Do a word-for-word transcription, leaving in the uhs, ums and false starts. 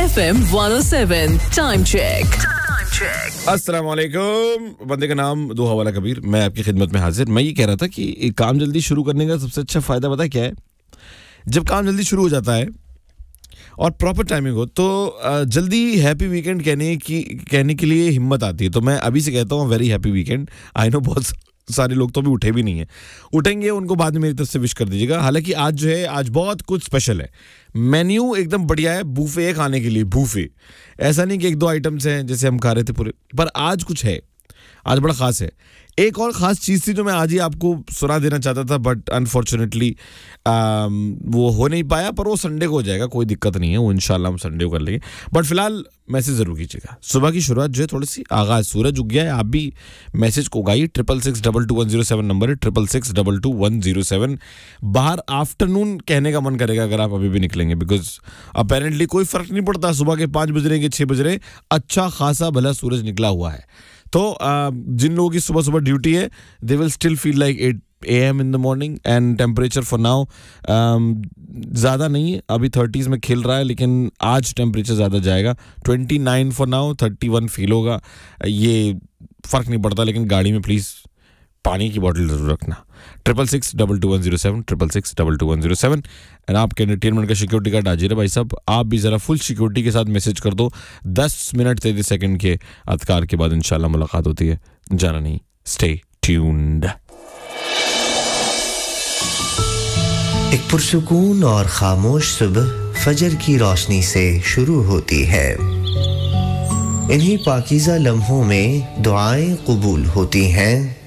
F M one oh seven. Time check. Time check. अस्सलाम वालेकुम, बंदे का नाम दो हवाला कबीर, मैं आपकी खिदमत में हाजिर। मैं ये कह रहा था कि काम जल्दी शुरू करने का सबसे अच्छा फ़ायदा पता है क्या है? जब काम जल्दी शुरू हो जाता है और प्रॉपर टाइमिंग हो तो जल्दी हैप्पी वीकेंड कहने की कहने के लिए हिम्मत आती है। तो मैं अभी से कहता हूँ very happy weekend. I know बहुत सारे लोग तो अभी उठे भी नहीं हैं, उठेंगे उनको बाद में मेरी तरफ से विश कर दीजिएगा। हालांकि आज जो है आज बहुत कुछ स्पेशल है, मेन्यू एकदम बढ़िया है, बूफे है खाने के लिए, बूफे। ऐसा नहीं कि एक दो आइटम्स हैं जैसे हम खा रहे थे पूरे, पर आज कुछ है, आज बड़ा खास है। एक और ख़ास चीज़ थी जो मैं आज ही आपको सुना देना चाहता था, बट अनफॉर्चुनेटली वो हो नहीं पाया, पर वो संडे को हो जाएगा, कोई दिक्कत नहीं है, वो इंशाल्लाह हम संडे को कर लेंगे। बट फिलहाल मैसेज ज़रूर कीजिएगा। सुबह की शुरुआत जो है थोड़ी सी आगाज़, सूरज उग गया है, आप भी मैसेज को उगाइए। Triple six double two one zero seven number है, triple six double two one zero seven. बाहर आफ्टरनून कहने का मन करेगा अगर आप अभी भी निकलेंगे, बिकॉज अपेरेंटली कोई फ़र्क नहीं पड़ता सुबह के पाँच बज रहे कि छः बज रहे, अच्छा खासा भला सूरज निकला हुआ है। तो जिन लोगों की सुबह सुबह ड्यूटी है, they will still feel like eight A M in the morning. And temperature for now ज़्यादा नहीं है, अभी थर्टीज़ में खिल रहा है, लेकिन आज टेम्परेचर ज़्यादा जाएगा। Twenty nine for now, thirty one feel होगा। ये फ़र्क नहीं पड़ता, लेकिन गाड़ी में प्लीज़ पानी की बोतल ज़रूर रखना। Triple six double two one zero seven, triple six double two one zero seven. And आपके एंटरटेनमेंट का सिक्योरिटी गार्ड हाजिर है भाई साहब, आप भी ज़रा फुल सिक्योरिटी के साथ मैसेज कर दो। दस मिनट तैंतीस सेकंड के अदकार के बाद इंशाल्लाह मुलाकात होती है, जाना नहीं, स्टे ट्यून्ड। एक पुरसुकून और खामोश सुबह फजर की रोशनी से शुरू होती है। इन्हीं पाकीज़ा लम्हों में दुआएं कबूल होती हैं।